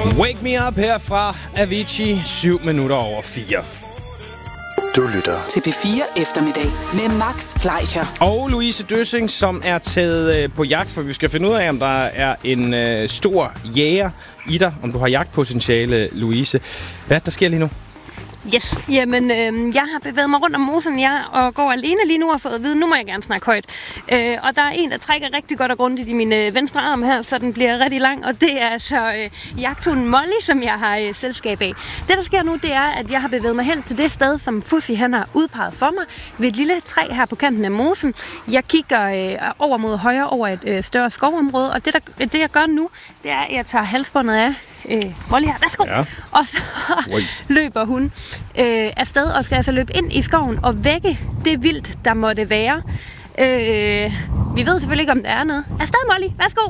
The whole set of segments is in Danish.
Wake Me Up her fra Avicii, 7:04. Du lytter til P4 Eftermiddag med Max Fleischer. Og Louise Døssing, som er taget på jagt, for vi skal finde ud af, om der er en stor jæger i dig, om du har jagtpotentiale, Louise. Hvad der sker lige nu? Yes, jamen jeg har bevæget mig rundt om mosen, og går alene lige nu og har fået at vide, nu må jeg gerne snakke højt. Og der er en, der trækker rigtig godt og grundigt i min venstre arm her, så den bliver rigtig lang, og det er så jagthunden Molly, som jeg har selskab af. Det, der sker nu, det er, at jeg har bevæget mig hen til det sted, som Fuzzy han har udpeget for mig, ved et lille træ her på kanten af mosen. Jeg kigger over mod højre over et større skovområde, og det jeg gør nu, det er, at jeg tager halsbåndet af Molly her, værsgo. Ja. Og så løber hun afsted og skal altså løbe ind i skoven og vække det vildt, der måtte være. Vi ved selvfølgelig ikke, om der er noget. Afsted, Molly, værsgo.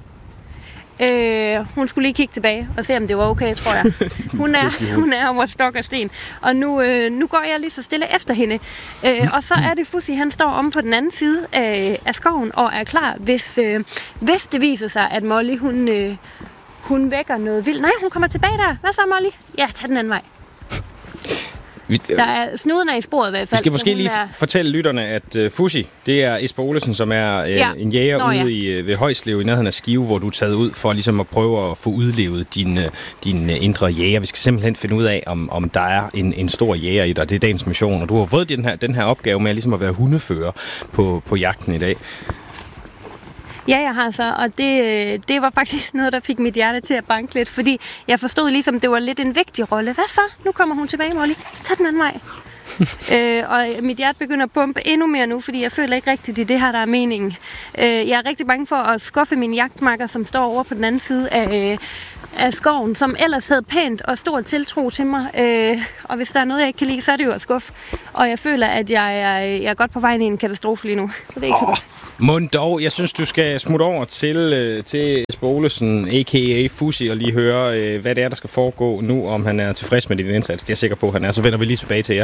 Hun skulle lige kigge tilbage og se, om det var okay, tror jeg. Hun er over stok og sten. Og nu går jeg lige så stille efter hende. Og så er det Fuzzy, han står om på den anden side af skoven og er klar, hvis det viser sig, at Molly, hun vækker noget vildt. Nej, hun kommer tilbage der. Hvad så, Molly? Ja, tag den anden vej. Der er snuden af i sporet i hvert fald. Vi skal måske lige fortælle lytterne, at Fuzzy, det er Jesper Olesen, som er en jæger ude ved Højslev i nærheden af Skive, hvor du er taget ud for ligesom at prøve at få udlevet din indre jæger. Vi skal simpelthen finde ud af, om der er en stor jæger i dig. Det er dagens mission, og du har fået den her opgave med ligesom at være hundefører på jagten i dag. Ja, jeg har så, og det var faktisk noget, der fik mit hjerte til at banke lidt, fordi jeg forstod ligesom, det var lidt en vigtig rolle. Hvad så? Nu kommer hun tilbage, Molly. Tag den anden vej. Og mit hjerte begynder at pumpe endnu mere nu, fordi jeg føler ikke rigtigt, det her, der er meningen. Jeg er rigtig bange for at skuffe min jagtmakker, som står over på den anden side af skoven, som ellers havde pænt og stor tiltro til mig. Og hvis der er noget, jeg ikke kan lide, så er det jo at skuffe. Og jeg føler, at jeg er godt på vej ind i en katastrofe lige nu. Så det er ikke så godt. Mund dog, jeg synes, du skal smutte over til Jesper Olesen, a.k.a. Fuzzy, og lige høre, hvad det er, der skal foregå nu, om han er tilfreds med din indsats. Det er jeg sikker på, han er. Så vender vi lige tilbage til jer.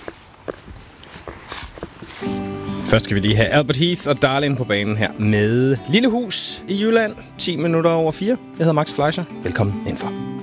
Først skal vi lige have Albert Heath og Darlene på banen her med Lille Hus i Jylland. 10:04. Jeg hedder Max Fleischer. Velkommen indenfor.